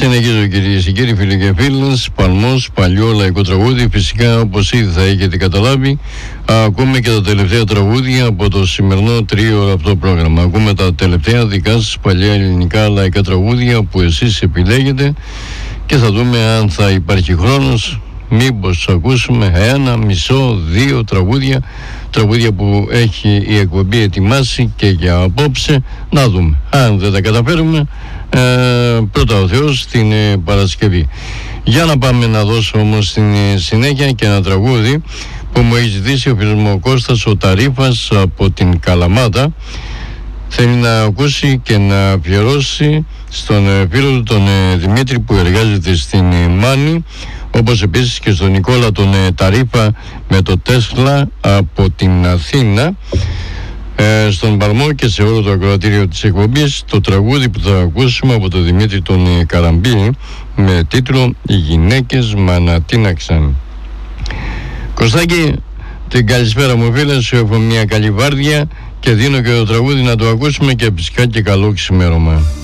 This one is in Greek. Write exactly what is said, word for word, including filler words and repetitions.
Συνεχίζω κυρίες και κύριοι, φίλοι και φίλες. Παλμός, παλιό λαϊκό τραγούδι. Φυσικά, όπως ήδη θα έχετε καταλάβει, ακούμε και τα τελευταία τραγούδια από το σημερινό τρίωρο αυτό πρόγραμμα. Ακούμε τα τελευταία δικά σας παλιά ελληνικά λαϊκά τραγούδια που εσείς επιλέγετε και θα δούμε αν θα υπάρχει χρόνος, μήπως ακούσουμε ένα, μισό, δύο τραγούδια τραγούδια που έχει η εκπομπή ετοιμάσει και για απόψε. Να δούμε. Αν δεν τα καταφέρουμε, ε, πρώτα ο Θεός την ε, Παρασκευή. Για να πάμε να δώσω όμως στην ε, συνέχεια και ένα τραγούδι που μου έχει ζητήσει ο φίλος μου ο Κώστας ο Ταρίφας από την Καλαμάτα. Θέλει να ακούσει και να αφιερώσει στον ε, φίλο του τον ε, Δημήτρη που εργάζεται στην ε, Μάνη, όπως επίσης και στον Νικόλα τον ε, Ταρίφα με το Τέσλα από την Αθήνα, ε, στον Παλμό και σε όλο το ακροατήριο της εκπομπής, το τραγούδι που θα ακούσουμε από τον Δημήτρη τον ε, Καραμπίνη με τίτλο «Οι γυναίκες μ' ανατείναξαν». Κωστάκη, την καλησπέρα μου φίλε, σου έχω μια καλή βάρδια και δίνω και το τραγούδι να το ακούσουμε και φυσικά και καλό ξημέρωμα.